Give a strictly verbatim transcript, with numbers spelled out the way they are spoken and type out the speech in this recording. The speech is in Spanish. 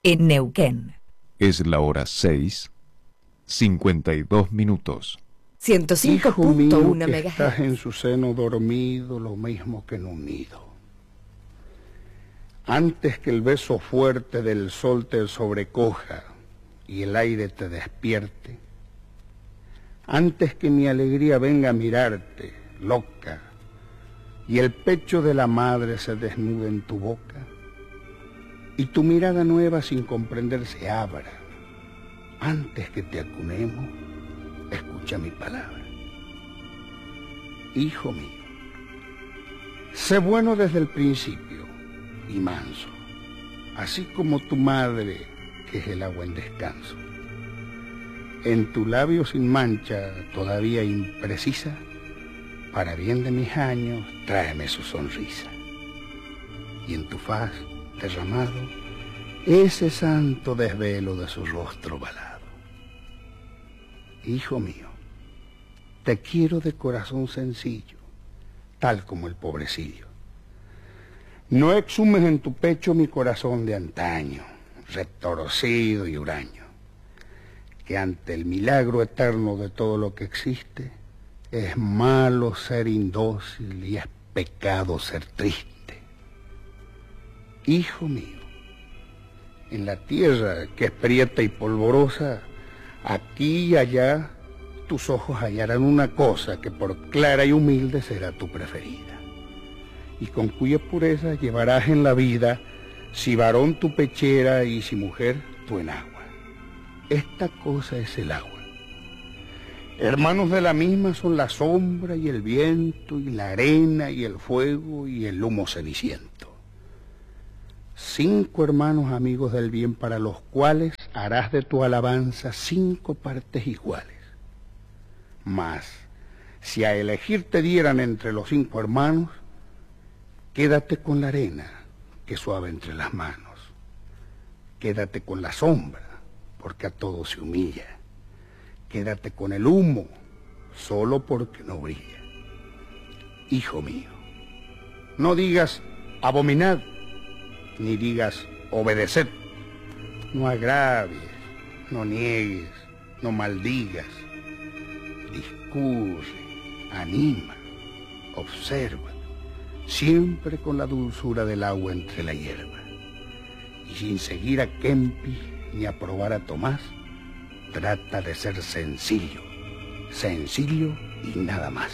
en Neuquén. Es la hora seis, cincuenta y dos minutos. ciento cinco punto uno Hijo mío, que estás megahertz. en su seno dormido, lo mismo que en un nido. Antes que el beso fuerte del sol te sobrecoja y el aire te despierte, antes que mi alegría venga a mirarte, loca, y el pecho de la madre se desnude en tu boca, y tu mirada nueva sin comprender se abra, antes que te acunemos, escucha mi palabra. Hijo mío, sé bueno desde el principio y manso, así como tu madre, que es el agua en descanso. En tu labio sin mancha, todavía imprecisa, para bien de mis años, tráeme su sonrisa. Y en tu faz derramado, ese santo desvelo de su rostro balado. Hijo mío, te quiero de corazón sencillo, tal como el pobrecillo. No exhumes en tu pecho mi corazón de antaño, retorcido y huraño, que ante el milagro eterno de todo lo que existe, es malo ser indócil y es pecado ser triste. Hijo mío, en la tierra que es prieta y polvorosa, aquí y allá, tus ojos hallarán una cosa que por clara y humilde será tu preferida, y con cuya pureza llevarás en la vida, si varón tu pechera y si mujer tu enagua. Esta cosa es el agua. Hermanos de la misma son la sombra y el viento y la arena y el fuego y el humo ceniciento. Cinco hermanos amigos del bien para los cuales harás de tu alabanza cinco partes iguales. Mas, si a elegir te dieran entre los cinco hermanos, quédate con la arena, que suave entre las manos. Quédate con la sombra, porque a todos se humilla. Quédate con el humo, solo porque no brilla. Hijo mío, no digas abominad, ni digas obedeced. No agravies, no niegues, no maldigas. Discurre, anima, observa, siempre con la dulzura del agua entre la hierba. Y sin seguir a Kempis ni aprobar a Tomás, trata de ser sencillo, sencillo y nada más.